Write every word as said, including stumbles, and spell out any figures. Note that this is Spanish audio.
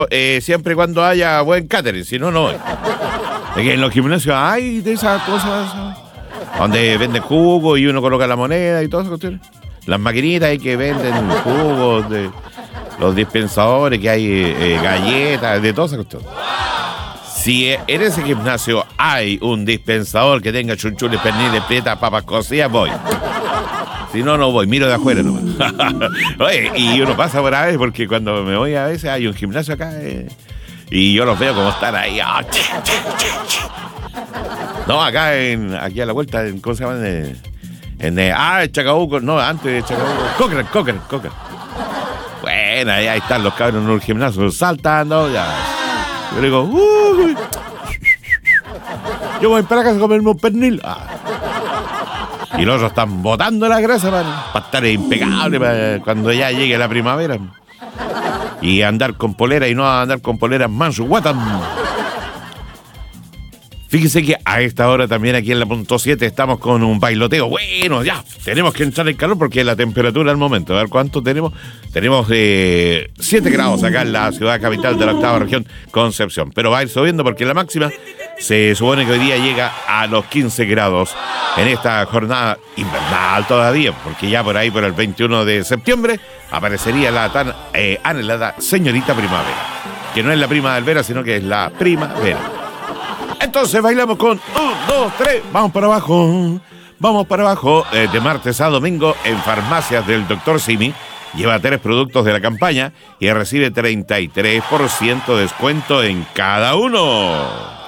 eh, siempre y cuando haya buen catering, si no, no voy. Es que en los gimnasios hay de esas cosas, donde venden jugo y uno coloca la moneda y todas esas cuestiones. Las maquinitas hay que venden jugos, de los dispensadores, que hay eh, galletas, de todas esas cuestiones. Si en ese gimnasio hay un dispensador que tenga chunchules, perniles, prietas, papas cocidas, voy. Si no, no voy, miro de afuera nomás. Oye, y uno pasa por ahí porque cuando me voy a veces hay un gimnasio acá eh, y yo los veo como están ahí. No, acá en, aquí a la vuelta, en, ¿cómo se llama? En, en, en ah, en Chacabuco, no, antes de Chacabuco. Cochrane, Cochrane, Cochrane. Bueno, ahí, ahí están los cabros en un gimnasio saltando, ya. Yo le digo, uy, yo voy para casa a comerme un pernil. Ah. Y los otros están botando la grasa para, para estar impecable para cuando ya llegue la primavera. Y andar con polera y no andar con polera manso, guatam. Fíjese que a esta hora también aquí en la punto siete estamos con un bailoteo. Bueno, ya, tenemos que entrar en calor porque la temperatura al momento, a ver cuánto tenemos. Tenemos eh, siete grados acá en la ciudad capital de la octava región, Concepción. Pero va a ir subiendo porque la máxima se supone que hoy día llega a los quince grados en esta jornada invernal todavía, porque ya por ahí, por el veintiuno de septiembre, aparecería la tan eh, anhelada señorita primavera. Que no es la primavera, sino que es la primavera. Entonces bailamos con un, dos, tres, vamos para abajo, vamos para abajo, eh, de martes a domingo en farmacias del doctor Simi. Lleva tres productos de la campaña y recibe treinta y tres por ciento de descuento en cada uno.